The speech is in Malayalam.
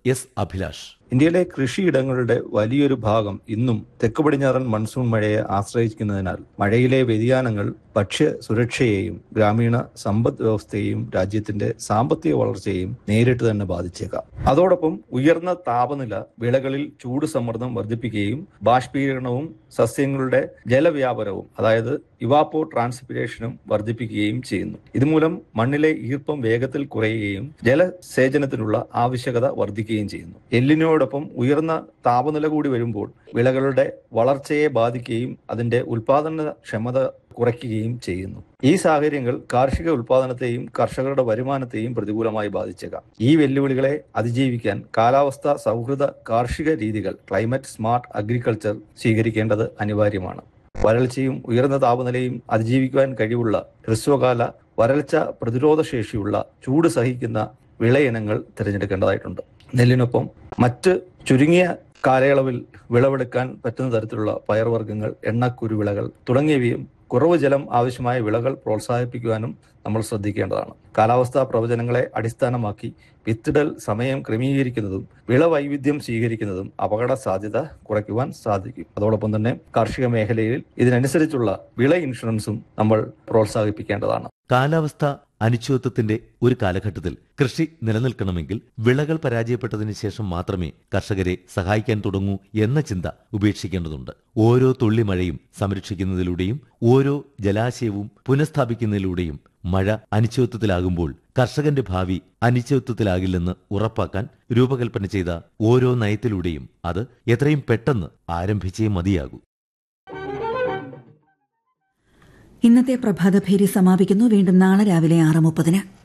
എസ് അഭിലാഷ്. ഇന്ത്യയിലെ കൃഷിയിടങ്ങളുടെ വലിയൊരു ഭാഗം ഇന്നും തെക്ക് പടിഞ്ഞാറൻ മൺസൂൺ മഴയെ ആശ്രയിക്കുന്നതിനാൽ മഴയിലെ വ്യതിയാനങ്ങൾ ഭക്ഷ്യ സുരക്ഷയെയും ഗ്രാമീണ സമ്പദ് വ്യവസ്ഥയെയും രാജ്യത്തിന്റെ സാമ്പത്തിക വളർച്ചയെയും നേരിട്ട് തന്നെ ബാധിച്ചേക്കാം. അതോടൊപ്പം ഉയർന്ന താപനില വിളകളിൽ ചൂട് സമ്മർദ്ദം വർദ്ധിപ്പിക്കുകയും ബാഷ്പീകരണവും സസ്യങ്ങളുടെ ജലവ്യാപനവും അതായത് ഇവാപ്പോ ട്രാൻസ്പിരേഷനും വർദ്ധിപ്പിക്കുകയും ചെയ്യുന്നു. ഇതുമൂലം മണ്ണിലെ ഈർപ്പം വേഗത്തിൽ കുറയുകയും ജലസേചനത്തിനുള്ള ആവശ്യകത വർദ്ധിക്കുകയും ചെയ്യുന്നു. എല്ലിനോടൊപ്പം ഉയർന്ന താപനില കൂടി വരുമ്പോൾ വിളകളുടെ വളർച്ചയെ ബാധിക്കുകയും അതിന്റെ ഉൽപാദനക്ഷമത കുറയ്ക്കുകയും ചെയ്യുന്നു. ഈ സാഹചര്യങ്ങൾ കാർഷിക ഉൽപാദനത്തെയും കർഷകരുടെ വരുമാനത്തെയും പ്രതികൂലമായി ബാധിച്ചേക്കാം. ഈ വെല്ലുവിളികളെ അതിജീവിക്കാൻ കാലാവസ്ഥാ സൗഹൃദ കാർഷിക രീതികൾ ക്ലൈമറ്റ് സ്മാർട്ട് അഗ്രികൾച്ചർ സ്വീകരിക്കേണ്ടത് അനിവാര്യമാണ്. വരൾച്ചയും ഉയർന്ന താപനിലയും അതിജീവിക്കുവാൻ കഴിവുള്ള ഹ്രസ്വകാല വരൾച്ച പ്രതിരോധ ശേഷിയുള്ള ചൂട് സഹിക്കുന്ന വിളയിനങ്ങൾ തിരഞ്ഞെടുക്കേണ്ടതായിട്ടുണ്ട്. നെല്ലിനൊപ്പം മറ്റ് ചുരുങ്ങിയ കാലയളവിൽ വിളവെടുക്കാൻ പറ്റുന്ന തരത്തിലുള്ള പയർവർഗ്ഗങ്ങൾ, എണ്ണക്കുരുവിളകൾ തുടങ്ങിയവയും കുറവ് ജലം ആവശ്യമായ വിളകൾ പ്രോത്സാഹിപ്പിക്കുവാനും നമ്മൾ ശ്രദ്ധിക്കേണ്ടതാണ്. കാലാവസ്ഥാ പ്രവചനങ്ങളെ അടിസ്ഥാനമാക്കി വിത്തിടൽ സമയം ക്രമീകരിക്കുന്നതും വിളവൈവിധ്യം സ്വീകരിക്കുന്നതും അപകട സാധ്യത കുറയ്ക്കുവാൻ സാധിക്കും. അതോടൊപ്പം തന്നെ കാർഷിക മേഖലയിൽ ഇതിനനുസരിച്ചുള്ള വിള ഇൻഷുറൻസും നമ്മൾ പ്രോത്സാഹിപ്പിക്കേണ്ടതാണ്. കാലാവസ്ഥ അനിശ്ചിതത്വത്തിന്റെ ഒരു കാലഘട്ടത്തിൽ കൃഷി നിലനിൽക്കണമെങ്കിൽ വിളകൾ പരാജയപ്പെട്ടതിന് ശേഷം മാത്രമേ കർഷകരെ സഹായിക്കാൻ തുടങ്ങൂ എന്ന ചിന്ത ഉപേക്ഷിക്കേണ്ടതുണ്ട്. ഓരോ തുള്ളി മഴയും സംരക്ഷിക്കുന്നതിലൂടെയും ഓരോ ജലാശയവും പുനഃസ്ഥാപിക്കുന്നതിലൂടെയും മഴ അനിശ്ചിതത്വത്തിലാകുമ്പോൾ കർഷകന്റെ ഭാവി അനിശ്ചിതത്വത്തിലാകില്ലെന്ന് ഉറപ്പാക്കാൻ രൂപകൽപ്പന ചെയ്ത ഓരോ നയത്തിലൂടെയും അത് എത്രയും പെട്ടെന്ന് ആരംഭിച്ചേ മതിയാകൂ. ഇന്നത്തെ പ്രഭാതഭേരി സമാപിക്കുന്നു. വീണ്ടും നാളെ രാവിലെ 6:30.